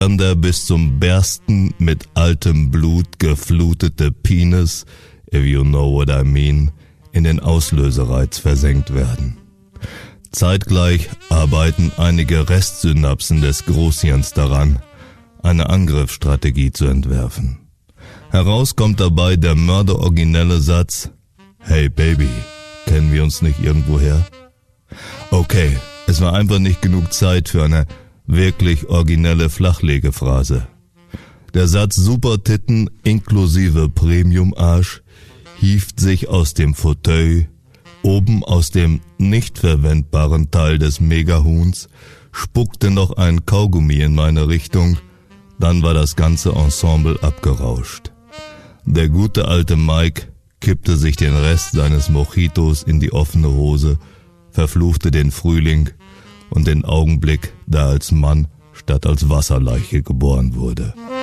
der bis zum Bersten mit altem Blut geflutete Penis, if you know what I mean, in den Auslösereiz versenkt werden. Zeitgleich arbeiten einige Restsynapsen des Großhirns daran, eine Angriffsstrategie zu entwerfen. Heraus kommt dabei der mörderoriginelle Satz: Hey Baby, kennen wir uns nicht irgendwoher? Okay, es war einfach nicht genug Zeit für eine wirklich originelle Flachlegephrase. Der Satz Supertitten inklusive Premium-Arsch hieft sich aus dem Fauteuil, oben aus dem nicht verwendbaren Teil des Megahuhns, spuckte noch ein Kaugummi in meine Richtung, dann war das ganze Ensemble abgerauscht. Der gute alte Mike kippte sich den Rest seines Mojitos in die offene Hose, verfluchte den Frühling und den Augenblick, da als Mann statt als Wasserleiche geboren wurde.